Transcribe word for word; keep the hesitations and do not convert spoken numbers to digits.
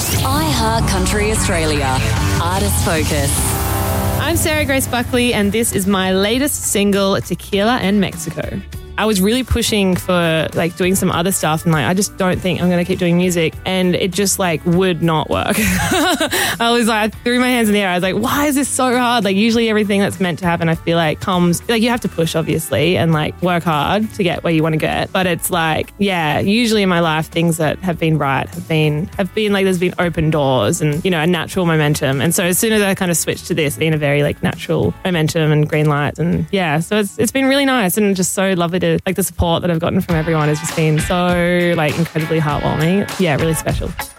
iHeart Country Australia. Artist Focus. I'm Sarah Grace Buckley, and this is my latest single, Tequila and Mexico. I was really pushing for like doing some other stuff, and like I just don't think I'm going to keep doing music, and it just like would not work. I was like, I threw my hands in the air. I was like, why is this so hard? Like usually everything that's meant to happen, I feel like comes, like you have to push obviously and like work hard to get where you want to get. But it's like, yeah, usually in my life, things that have been right have been, have been like, there's been open doors and, you know, a natural momentum. And so as soon as I kind of switched to this, it's been a very like natural momentum and green lights. And yeah, so it's it's been really nice and just so lovely to, like the support that I've gotten from everyone has just been so like incredibly heartwarming. Yeah, really special.